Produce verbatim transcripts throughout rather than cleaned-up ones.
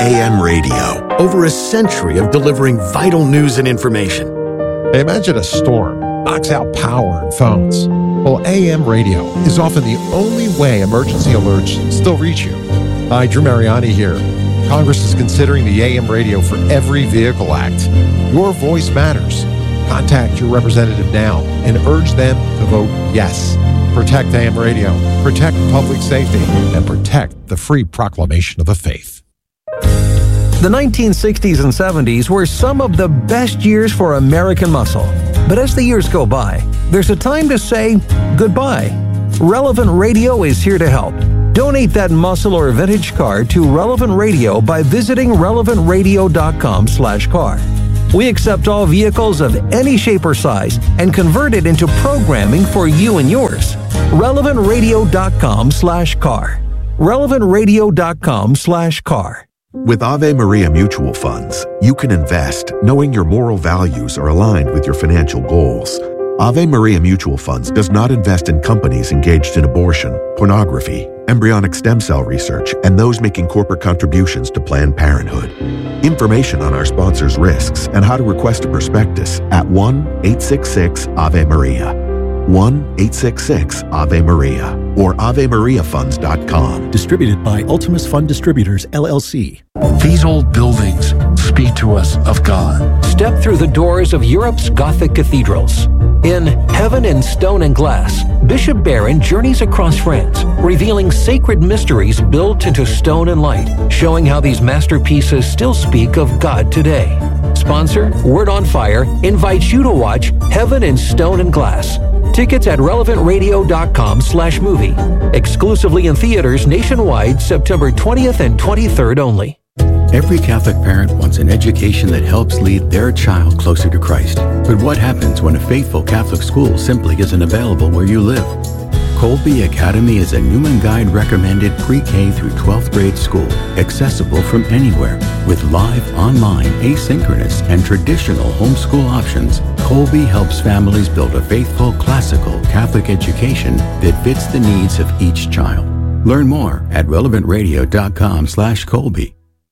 A M radio, over a century of delivering vital news and information. Imagine a storm knocks out power and phones. Well, A M radio is often the only way emergency alerts still reach you. Hi, Drew Mariani here. Congress is considering the A M radio for Every Vehicle Act. Your voice matters. Contact your representative now and urge them to vote yes. Protect A M radio, protect public safety, and protect the free proclamation of the faith. The nineteen sixties and seventies were some of the best years for American muscle. But as the years go by, there's a time to say goodbye. Relevant Radio is here to help. Donate that muscle or vintage car to Relevant Radio by visiting relevant radio dot com slash car. We accept all vehicles of any shape or size and convert it into programming for you and yours. relevant radio dot com slash car. relevant radio dot com slash car. With Ave Maria Mutual Funds, you can invest knowing your moral values are aligned with your financial goals. Ave Maria Mutual Funds does not invest in companies engaged in abortion, pornography, embryonic stem cell research, and those making corporate contributions to Planned Parenthood. Information on our sponsors' risks and how to request a prospectus at one eight six six Ave Maria. one eight six six Ave Maria or ave maria funds dot com. Distributed by Ultimus Fund Distributors, L L C. These old buildings speak to us of God. Step through the doors of Europe's Gothic cathedrals. In Heaven in Stone and Glass, Bishop Barron journeys across France, revealing sacred mysteries built into stone and light, showing how these masterpieces still speak of God today. Sponsor, Word on Fire, invites you to watch Heaven in Stone and Glass. Tickets at relevant radio dot com slash movie. Exclusively in theaters nationwide, September twentieth and twenty-third only. Every Catholic parent wants an education that helps lead their child closer to Christ. But what happens when a faithful Catholic school simply isn't available where you live? Colby Academy is a Newman Guide recommended pre-K through twelfth grade school, accessible from anywhere. With live, online, asynchronous, and traditional homeschool options, Colby helps families build a faithful, classical Catholic education that fits the needs of each child. Learn more at relevant radio dot com slash Colby.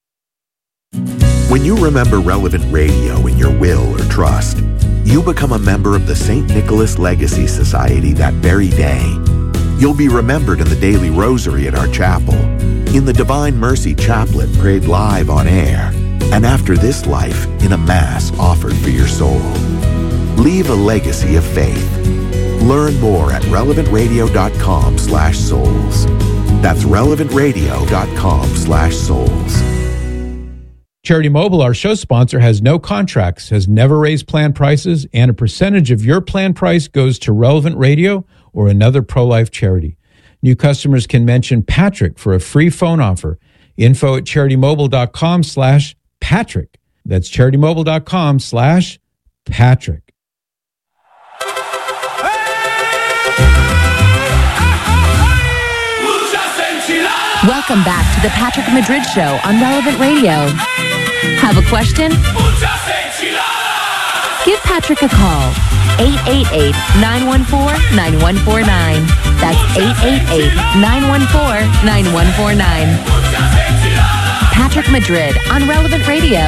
When you remember Relevant Radio in your will or trust, you become a member of the Saint Nicholas Legacy Society that very day. You'll be remembered in the daily rosary at our chapel, in the Divine Mercy Chaplet prayed live on air, and after this life in a Mass offered for your soul. Leave a legacy of faith. Learn more at relevant radio dot com slash souls. That's relevant radio dot com slash souls. Charity Mobile, our show sponsor, has no contracts, has never raised plan prices, and a percentage of your plan price goes to Relevant Radio or another pro-life charity. New customers can mention Patrick for a free phone offer. Info at charity-mobile dot com slash Patrick. That's charity-mobile dot com slash Patrick. Welcome back to the Patrick Madrid Show on Relevant Radio. Have a question? Give Patrick a call. eight eight eight, nine one four, nine one four nine. That's eight eight eight, nine one four, nine one four nine. Patrick Madrid on Relevant Radio.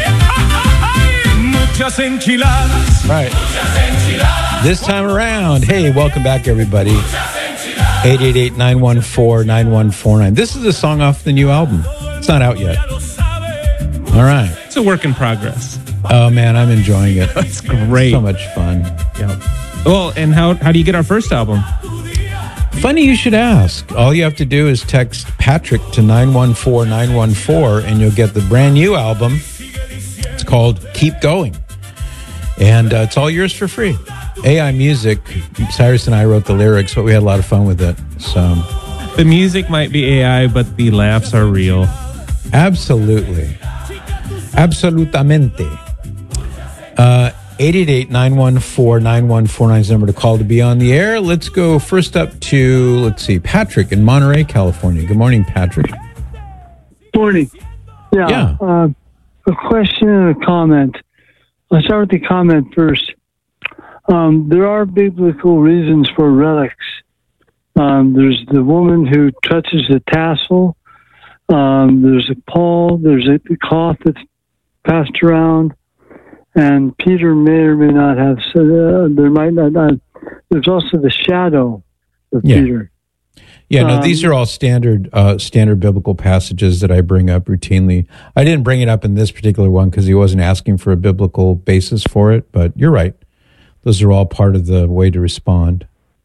Right. This time around, hey, welcome back, everybody. eight eight eight, nine one four, nine one four nine. This is a song off the new album. It's not out yet. All right. It's a work in progress. Oh, man, I'm enjoying it. It's great. So much fun. Yep. Well, and how, how do you get our first album? Funny you should ask. All you have to do is text Patrick to nine one four, nine one four, and you'll get the brand new album. It's called Keep Going. And uh, it's all yours for free. A I Music, Cyrus and I wrote the lyrics, but we had a lot of fun with it. So the music might be A I, but the laughs are real. Absolutely. Absolutamente. Uh, eight eight eight, nine one four, nine one four nine is the number to call to be on the air. Let's go first up to, let's see, Patrick in Monterey, California. Good morning, Patrick. Morning. Yeah. yeah. Uh, a question and a comment. Let's start with the comment first. Um, there are biblical reasons for relics. Um, there's the woman who touches the tassel Um, there's a pall, there's a cloth that's passed around, and Peter may or may not have, uh, there might not, not, there's also the shadow of yeah. Peter. Yeah, no, Um, these are all standard uh, standard biblical passages that I bring up routinely. I didn't bring it up in this particular one because he wasn't asking for a biblical basis for it, but you're right. Those are all part of the way to respond.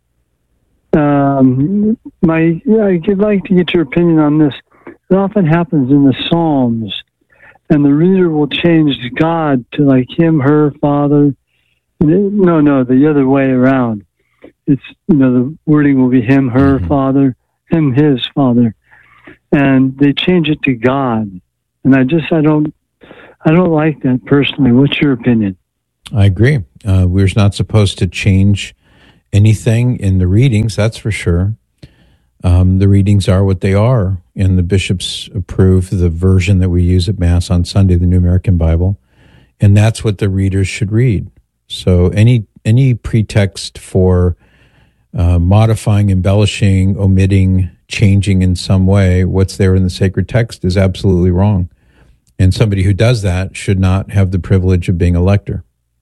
Um, my, yeah, I'd like to get your opinion on this. It often happens in the Psalms, and the reader will change God to like him, her, father. No, no, the other way around. It's, you know, the wording will be him, her, mm-hmm. father, him, his father. And they change it to God. And I just, I don't, I don't like that personally. What's your opinion? I agree. Uh, we're not supposed to change anything in the readings, that's for sure. Um, the readings are what they are, and the bishops approve the version that we use at Mass on Sunday, the New American Bible, and that's what the readers should read. So any any pretext for uh, modifying, embellishing, omitting, changing in some way what's there in the sacred text is absolutely wrong. And somebody who does that should not have the privilege of being a lector.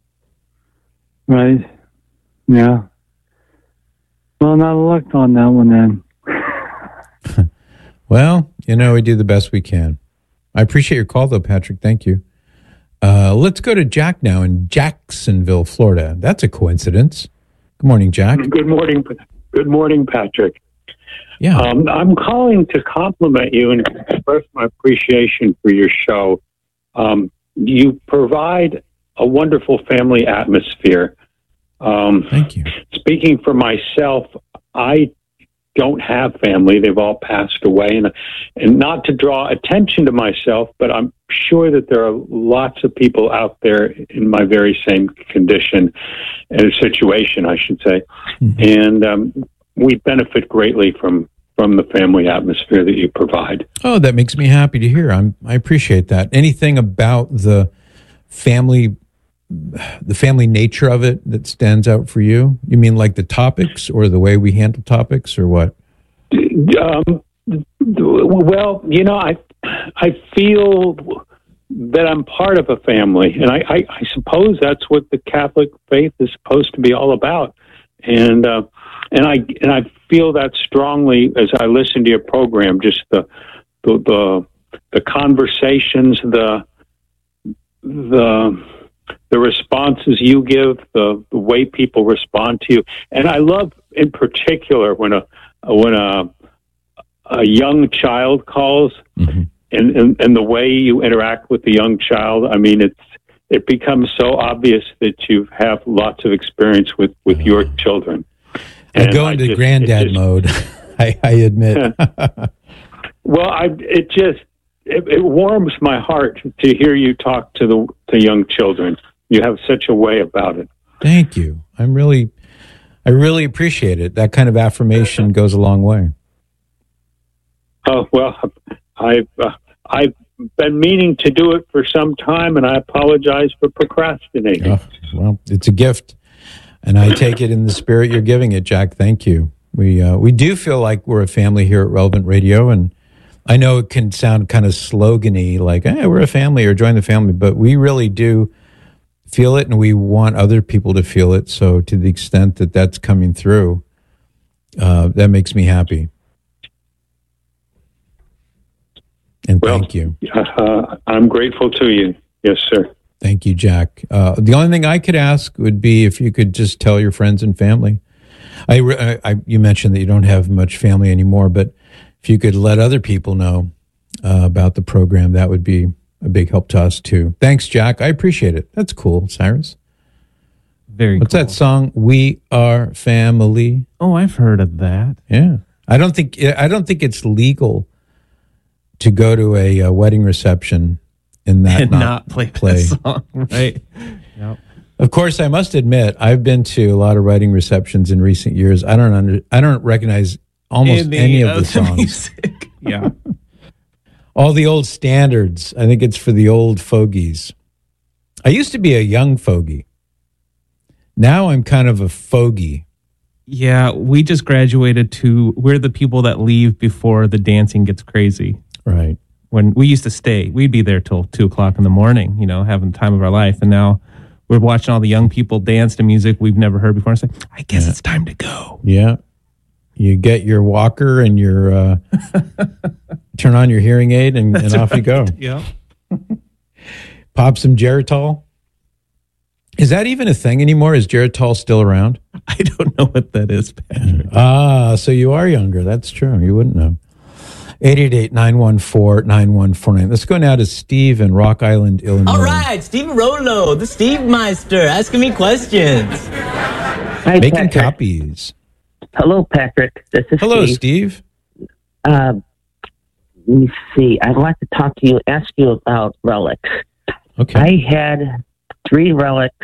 Right. Yeah. Well, not a luck on that one then. Well, you know, we do the best we can. I appreciate your call, though, Patrick. Thank you. Uh, let's go to Jack now in Jacksonville, Florida. That's a coincidence. Good morning, Jack. Good morning. Good morning, Patrick. Yeah. Um, I'm calling to compliment you and express my appreciation for your show. Um, you provide a wonderful family atmosphere. Um, Thank you. Speaking for myself, I don't have family. They've all passed away. And, and not to draw attention to myself, but I'm sure that there are lots of people out there in my very same condition and situation, I should say. Mm-hmm. And um, we benefit greatly from, from the family atmosphere that you provide. Oh, that makes me happy to hear. I'm, I appreciate that. Anything about the family the family nature of it that stands out for you? You mean like the topics or the way we handle topics or what? Um, well, you know, I I feel that I'm part of a family, and I, I, I suppose that's what the Catholic faith is supposed to be all about. And uh, and I and I feel that strongly as I listen to your program. Just the the the, the conversations, the the the responses you give, the, the way people respond to you. And I love in particular when a when a a young child calls, mm-hmm. and, and, and the way you interact with the young child. I mean, it's it becomes so obvious that you have lots of experience with, with uh, your children. I go into I just, granddad just, mode, I, I admit. Well, I it just it, it warms my heart to hear you talk to the to young children. You have such a way about it. Thank you. I'm really, I really appreciate it. That kind of affirmation goes a long way. Oh, well, I've, uh, I've been meaning to do it for some time, and I apologize for procrastinating. Oh, well, it's a gift, and I take it in the spirit you're giving it, Jack. Thank you. We, uh, we do feel like we're a family here at Relevant Radio, and I know it can sound kind of slogan-y, like, hey, we're a family or join the family, but we really do feel it, and we want other people to feel it. So to the extent that that's coming through, uh, that makes me happy. And well, thank you. Uh, I'm grateful to you. Yes, sir. Thank you, Jack. Uh, the only thing I could ask would be if you could just tell your friends and family. I, I, you mentioned that you don't have much family anymore, but if you could let other people know uh, about the program, that would be a big help to us too. Thanks, Jack. I appreciate it. That's cool, Cyrus. Very What's cool. that song? We Are Family. Oh, I've heard of that. Yeah. I don't think I don't think it's legal to go to a, a wedding reception in that and not, not play, play. That song, right? Yep. Of course, I must admit I've been to a lot of wedding receptions in recent years. I don't under, I don't recognize almost the, any of uh, the songs. Music. Yeah. All the old standards. I think it's for the old fogies. I used to be a young fogey. Now I'm kind of a fogey. Yeah, we just graduated to, we're the people that leave before the dancing gets crazy. Right. When we used to stay, we'd be there till two o'clock in the morning, you know, having the time of our life. And now we're watching all the young people dance to music we've never heard before. And say, I guess yeah. it's time to go. Yeah. You get your walker and your uh, turn on your hearing aid and, and off right. you go. Yeah. Pop some Geritol. Is that even a thing anymore? Is Geritol still around? I don't know what that is, Patrick. Ah, so you are younger. That's true. You wouldn't know. eight eight eight, nine one four, nine one four nine. Let's go now to Steve in Rock Island, Illinois. All right, Steve Rollo, the Steve Meister, asking me questions. Hi, Making Patrick. copies. Hello, Patrick. This is Hello, Steve. Steve. Uh, let me see. I'd like to talk to you, ask you about relics. Okay. I had three relics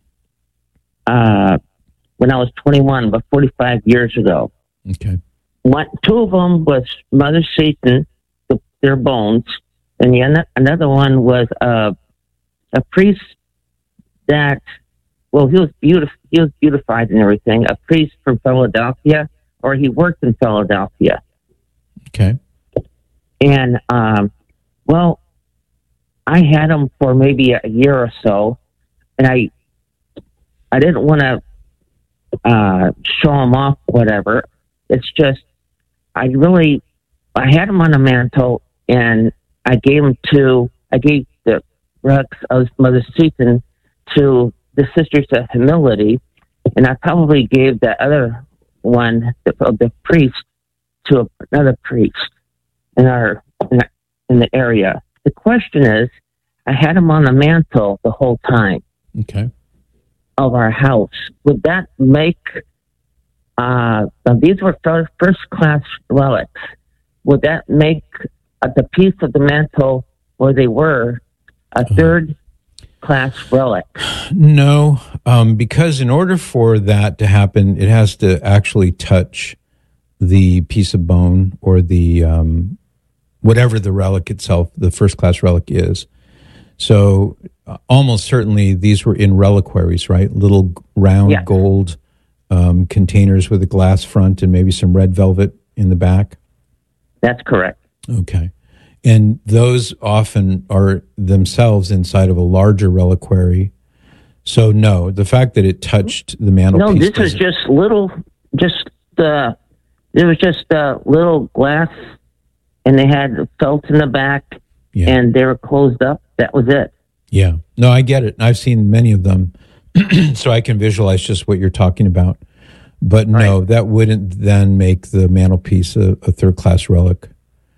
uh, when I was twenty-one, about forty-five years ago. Okay. One, two of them was Mother Satan, the, their bones, and the, another one was uh, a priest that, well, he was beautif- he was beautified and everything, a priest from Philadelphia, or he worked in Philadelphia. Okay. And, um, well, I had him for maybe a year or so, and I I didn't want to uh, show him off, whatever. It's just, I really, I had him on a mantle, and I gave him to, I gave the relics of Mother Satan to the Sisters of Humility, and I probably gave the other one, the, the priest, to another priest in our in, in the area. The question is, I had him on the mantle the whole time. Okay. Of our house. Would that make, uh, these were first class relics. Would that make uh, the piece of the mantle where they were a uh-huh. third class relic? No, um, because in order for that to happen, it has to actually touch the piece of bone or the, um, whatever the relic itself, the first class relic is. So uh, almost certainly these were in reliquaries, right? Little round yeah. gold um, containers with a glass front and maybe some red velvet in the back. That's correct. Okay. And those often are themselves inside of a larger reliquary. So no, the fact that it touched the mantelpiece. No, this is just little, just, uh, it was just a little glass and they had felt in the back yeah. and they were closed up. That was it. Yeah. No, I get it. I've seen many of them, so I can visualize just what you're talking about. But no, right. that wouldn't then make the mantelpiece a, a third-class relic.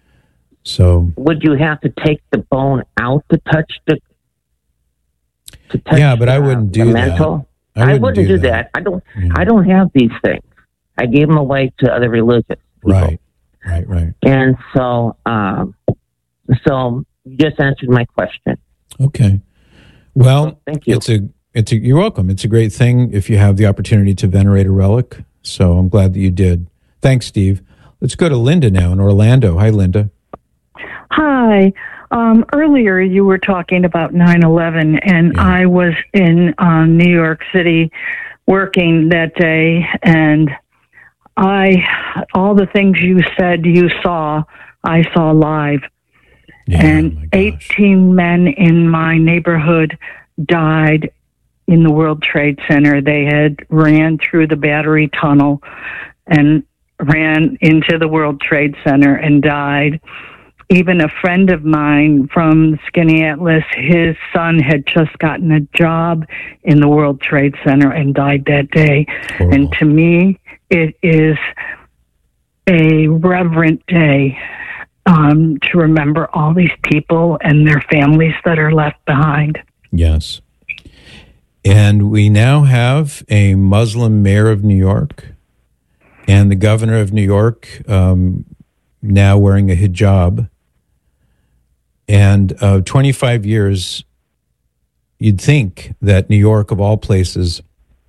So would you have to take the bone out to touch the? To touch yeah, but the, I wouldn't do the that. mantle? I wouldn't, I wouldn't do, do that. that. I don't. Yeah. I don't have these things. I gave them away to other religions. People. Right. Right. Right. And so, um, so. You just answered my question. Okay. Well, well, thank you. It's a, it's a, you're welcome. It's a great thing if you have the opportunity to venerate a relic. So I'm glad that you did. Thanks, Steve. Let's go to Linda now in Orlando. Hi, Linda. Hi. Um, earlier you were talking about nine eleven, and yeah. I was in uh, New York City working that day, and I, all the things you said you saw, I saw live. Yeah, and eighteen men in my neighborhood died in the World Trade Center. They had ran through the Battery Tunnel and ran into the World Trade Center and died. Even a friend of mine from Skinny Atlas, his son had just gotten a job in the World Trade Center and died that day. Horrible. And to me, it is a reverent day. Um, to remember all these people and their families that are left behind. Yes. And we now have a Muslim mayor of New York and the governor of New York um, now wearing a hijab. And uh, twenty-five years, you'd think that New York, of all places,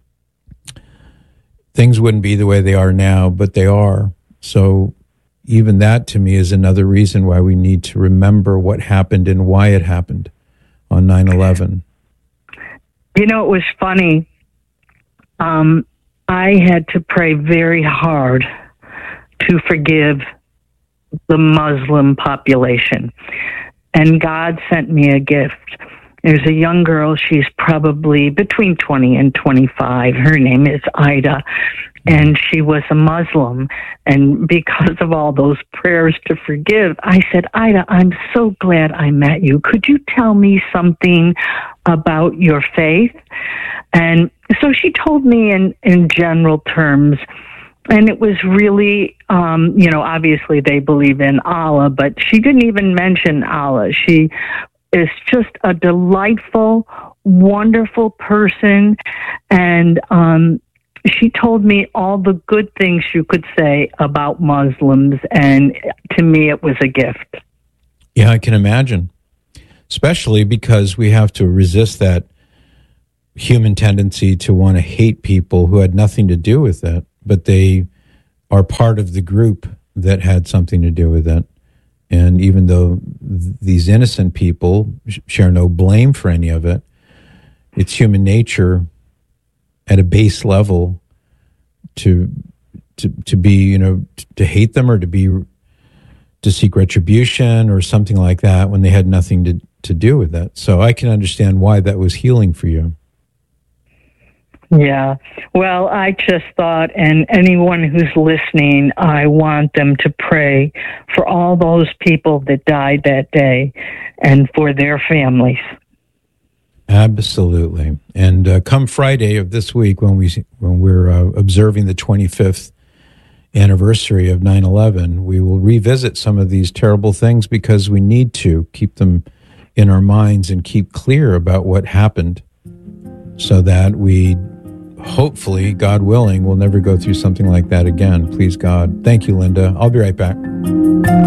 things wouldn't be the way they are now, but they are. So even that, to me, is another reason why we need to remember what happened and why it happened on nine eleven. You know, it was funny. Um, I had to pray very hard to forgive the Muslim population. And God sent me a gift. There's a young girl, she's probably between twenty and twenty-five. Her name is Ida, and she was a Muslim. And because of all those prayers to forgive, I said, Ida, I'm so glad I met you. Could you tell me something about your faith? And so she told me in, in general terms, and it was really, um, you know, obviously they believe in Allah, but she didn't even mention Allah. She is just a delightful, wonderful person. And um, she told me all the good things you could say about Muslims. And to me, it was a gift. Yeah, I can imagine, especially because we have to resist that human tendency to want to hate people who had nothing to do with it, but they are part of the group that had something to do with it. And even though th- these innocent people sh- share no blame for any of it, it's human nature at a base level to to to be, you know, t- to hate them or to be to seek retribution or something like that when they had nothing to, to do with that. So I can understand why that was healing for you. Yeah. Well, I just thought, and anyone who's listening, I want them to pray for all those people that died that day and for their families. Absolutely. And uh, come Friday of this week, when, we, when we're uh, observing the twenty-fifth anniversary of nine eleven, we will revisit some of these terrible things because we need to keep them in our minds and keep clear about what happened so that we, hopefully, God willing, will never go through something like that again. Please, God. Thank you, Linda. I'll be right back.